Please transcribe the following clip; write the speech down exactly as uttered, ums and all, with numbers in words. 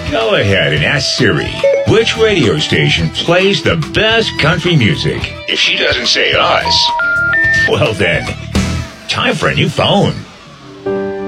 Go ahead and ask Siri which radio station plays the best country music. If she doesn't say us, well then, time for a new phone.